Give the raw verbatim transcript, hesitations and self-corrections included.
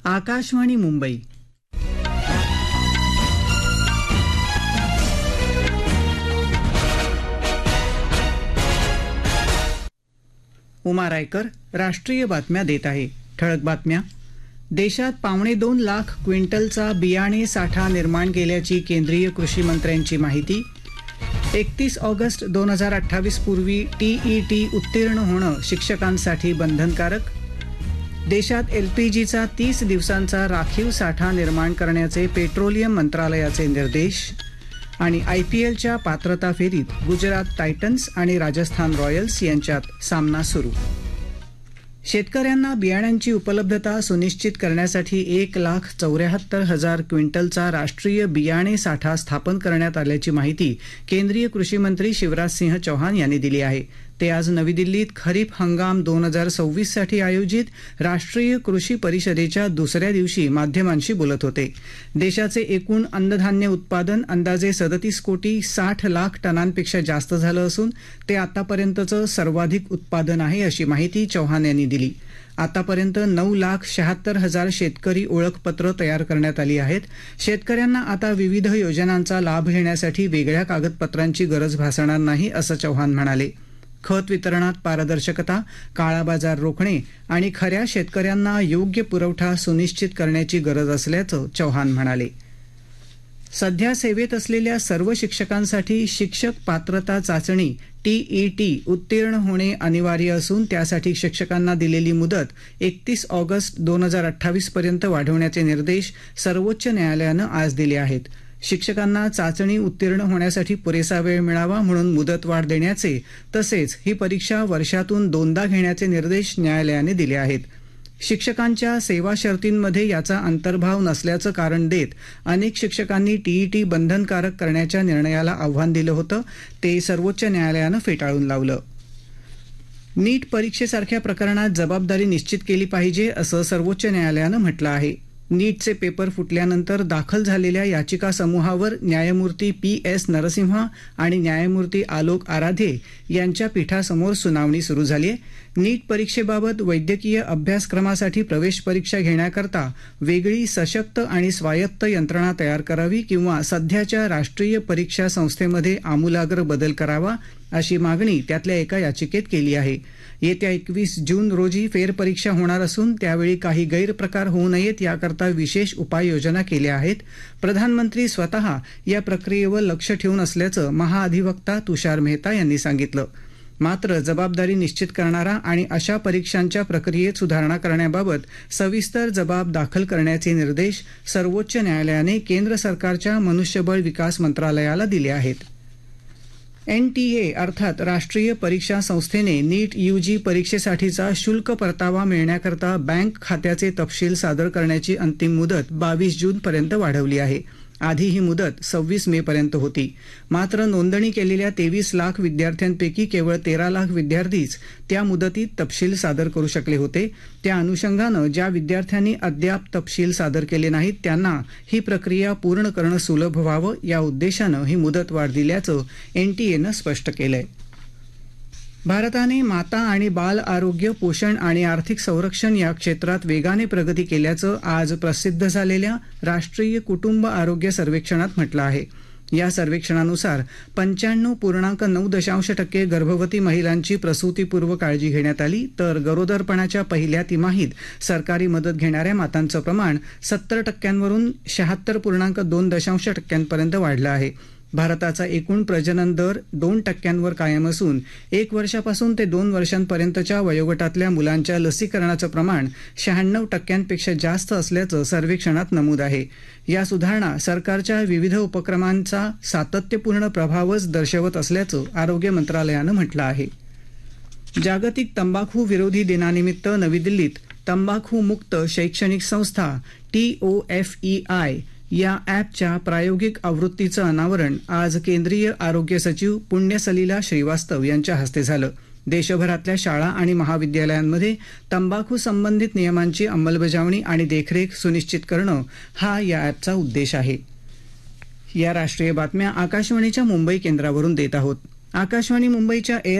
आकाशवाणी मुंबई. उमा रायकर राष्ट्रीय बातम्या देत आहे. ठळक बातम्या. देशात पावणे दोन लाख क्विंटलचा बियाणे साठा निर्माण केल्याची केंद्रीय कृषी मंत्र्यांची माहिती. एकतीस ऑगस्ट दोन हजार अठ्ठावीस पूर्वी टीईटी उत्तीर्ण होणं शिक्षकांसाठी बंधनकारक. देशात एलपीजीचा तीस दिवसांचा राखीव साठा निर्माण करण्याचे पेट्रोलियम मंत्रालयाचे निर्देश. आणि आयपीएलच्या पात्रता फेरीत गुजरात टायटन्स आणि राजस्थान रॉयल्स यांच्यात सामना सुरू. शेतकऱ्यांना बियाण्यांची उपलब्धता सुनिश्चित करण्यासाठी एक लाख चौऱ्याहत्तर हजार क्विंटलचा राष्ट्रीय बियाणे साठा स्थापन करण्यात आल्याची माहिती केंद्रीय कृषी मंत्री शिवराज सिंह चौहान यांनी दिली आहे. ते आज नवी दिल्लीत खरीप हंगाम दोन हजार सव्वीस साठी आयोजित राष्ट्रीय कृषी परिषदेच्या दुसऱ्या दिवशी माध्यमांशी बोलत होते. देशाचे एकूण अन्नधान्य उत्पादन अंदाजे सदतीस कोटी साठ लाख टनांपेक्षा जास्त झालं असून ते आतापर्यंतचं सर्वाधिक उत्पादन आहे अशी माहिती चौहान यांनी दिली. आतापर्यंत नऊ लाख शहात्तर हजार शेतकरी ओळखपत्र तयार करण्यात आली आहेत. शेतकऱ्यांना आता विविध योजनांचा लाभ घेण्यासाठी वेगळ्या कागदपत्रांची गरज भासणार नाही असं चौहान म्हणाले. खत वितरणात पारदर्शकता, काळा बाजार रोखणे आणि खऱ्या शेतकऱ्यांना योग्य पुरवठा सुनिश्चित करण्याची गरज असल्याचं चौहान म्हणाले. सध्या सेवेत असलेल्या सर्व शिक्षकांसाठी शिक्षक पात्रता चाचणी टीईटी उत्तीर्ण होणे अनिवार्य असून त्यासाठी शिक्षकांना दिलेली मुदत एकतीस ऑगस्ट दोन हजार अठ्ठावीस पर्यंत वाढवण्याचे निर्देश सर्वोच्च न्यायालयानं आज दिले आहेत. शिक्षकांना चाचणी उत्तीर्ण होण्यासाठी पुरेसा वेळ मिळावा म्हणून मुदतवाढ देण्याचे तसेच ही परीक्षा वर्षातून दोनदा घेण्याचे निर्देश न्यायालयाने दिले आहेत. शिक्षकांच्या सेवा शर्तींमध्ये याचा अंतर्भाव नसल्याचं कारण देत अनेक शिक्षकांनी टीईटी बंधनकारक करण्याच्या निर्णयाला आव्हान दिलं होतं. ते सर्वोच्च न्यायालयानं फेटाळून लावलं. नीट परीक्षेसारख्या प्रकरणात जबाबदारी निश्चित केली पाहिजे असं सर्वोच्च न्यायालयानं म्हटलं आहे. नीटचे पेपर फुटल्यानंतर दाखल झालेल्या याचिका समूहावर न्यायमूर्ती पी एस नरसिम्हा आणि न्यायमूर्ती आलोक आराधे यांच्या पीठासमोर सुनावणी सुरू झाली आहे. नीट परीक्षेबाबत वैद्यकीय अभ्यासक्रमासाठी प्रवेश परीक्षा घेण्याकरता वेगळी सशक्त आणि स्वायत्त यंत्रणा तयार करावी किंवा सध्याच्या राष्ट्रीय परीक्षा संस्थेमध्ये आमूलाग्र बदल करावा अशी मागणी त्यातल्या एका याचिकेत केली आहे. येत्या एकवीस जून रोजी फेरपरीक्षा होणार असून त्यावेळी काही गैरप्रकार होऊ नयेत याकरता विशेष उपाययोजना केल्या आहेत. प्रधानमंत्री स्वतः या प्रक्रियेवर लक्ष ठेवून असल्याचं महाअधिवक्ता तुषार मेहता यांनी सांगितलं. मात्र जबाबदारी निश्चित करणारा आणि अशा परीक्षांच्या प्रक्रियेत सुधारणा करण्याबाबत सविस्तर जबाब दाखल करण्याचे निर्देश सर्वोच्च न्यायालयाने केंद्र सरकारच्या मनुष्यबळ विकास मंत्रालयाला दिले आहेत. एनटीए अर्थात राष्ट्रीय परीक्षा संस्थेने नीट यूजी परीक्षेसाठीचा शुल्क परतावा मिळण्याकरता बँक खात्याचे तपशील सादर करण्याची अंतिम मुदत बावीस जूनपर्यंत वाढवली आहे. आधी ही मुदत सव्वीस मे पर्यंत होती. मात्र नोंदणी केलेल्या तेवीस लाख विद्यार्थ्यांपैकी केवळ तेरा लाख विद्यार्थीच त्या मुदतीत तपशील सादर करू शकले होते. त्या अनुषंगानं ज्या विद्यार्थ्यांनी अद्याप तपशील सादर केले नाहीत त्यांना ही प्रक्रिया पूर्ण करणं सुलभ व्हावं या उद्देशानं ही मुदतवाढ दिल्याचं एनटीएनं स्पष्ट केलंय. भारताने माता आणि बाल आरोग्य, पोषण आणि आर्थिक संरक्षण या क्षेत्रात वेगाने प्रगती केल्याचं आज प्रसिद्ध झालेल्या राष्ट्रीय कुटुंब आरोग्य सर्वेक्षणात म्हटलं आहे. या सर्वेक्षणानुसार पंच्याण्णव पूर्णांक नऊ दशांश टक्के गर्भवती महिलांची प्रसूतीपूर्व काळजी घेण्यात आली तर गरोदरपणाच्या पहिल्या तिमाहीत सरकारी मदत घेणाऱ्या मातांचं प्रमाण सत्तर टक्क्यांवरून शहात्तर पूर्णांक दोन दशांश टक्क्यांपर्यंत वाढलं आहे. भारताचा एकूण प्रजनन दर दोन टक्क्यांवर कायम असून एक वर्षापासून ते दोन वर्षांपर्यंतच्या वयोगटातल्या मुलांच्या लसीकरणाचं प्रमाण शहाण्णव टक्क्यांपेक्षा जास्त असल्याचं सर्वेक्षणात नमूद आहे. या सुधारणा सरकारच्या विविध उपक्रमांचा सातत्यपूर्ण प्रभावच दर्शवत असल्याचं आरोग्य मंत्रालयानं म्हटलं आहे. जागतिक तंबाखू विरोधी दिनानिमित्त नवी दिल्लीत तंबाखू मुक्त शैक्षणिक संस्था T O F E I या ॲपच्या प्रायोगिक आवृत्तीचं अनावरण आज केंद्रीय आरोग्य सचिव पुण्यसलिला श्रीवास्तव यांच्या हस्ते झालं. देशभरातल्या शाळा आणि महाविद्यालयांमध्ये तंबाखू संबंधित नियमांची अंमलबजावणी आणि देखरेख सुनिश्चित करणं हा या ॲपचा उद्देश आहे. या राष्ट्रीय बातम्या आकाशवाणीच्या मुंबई केंद्रावरून देत आहोत. आकाशवाणी मुंबईच्या एअर